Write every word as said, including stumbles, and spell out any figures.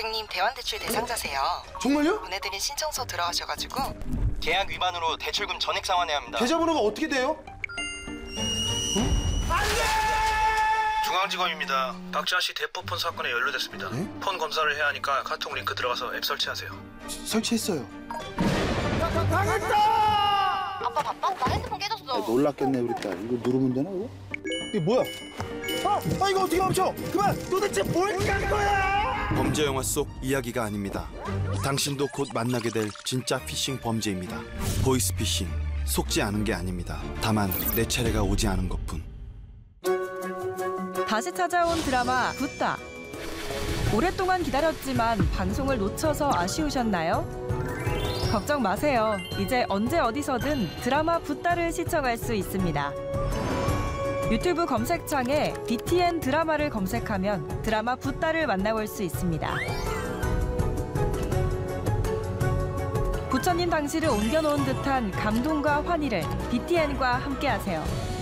고객님 대환대출 대상자세요. 정말요? 보내드린 신청서 들어가셔가지고 계약 위반으로 대출금 전액 상환해야 합니다. 계좌번호가 어떻게 돼요? 중앙지검입니다. 박지한 씨 대포폰 사건에 연루됐습니다. 네? 폰 검사를 해야 하니까 카톡 링크 들어가서 앱 설치하세요. 설치했어요. 아빠 바빠? 나 핸드폰 깨졌어. 놀랐겠네 우리 딸. 이거 누르면 되나 이거? 이게 뭐야? 아, 아 이거 어떻게 멈춰? 그만! 도대체 뭘 깐 거야? 범죄 영화 속 이야기가 아닙니다. 당신도 곧 만나게 될 진짜 피싱 범죄입니다. 보이스피싱, 속지 않은 게 아닙니다. 다만 내 차례가 오지 않은 것뿐. 다시 찾아온 드라마 붓다. 오랫동안 기다렸지만 방송을 놓쳐서 아쉬우셨나요? 걱정 마세요. 이제 언제 어디서든 드라마 붓다를 시청할 수 있습니다. 유튜브 검색창에 비티엔 드라마를 검색하면 드라마 붓다를 만나볼 수 있습니다. 부처님 당시를 옮겨놓은 듯한 감동과 환희를 비티엔과 함께하세요.